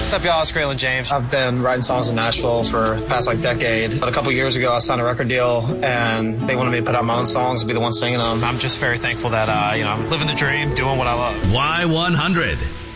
What's up, y'all? It's Kraylin James. I've been writing songs in Nashville for the past decade. But a couple years ago, I signed a record deal, and they wanted me to put out my own songs and be the one singing them. I'm just very thankful that, I'm living the dream, doing what I love. Y100.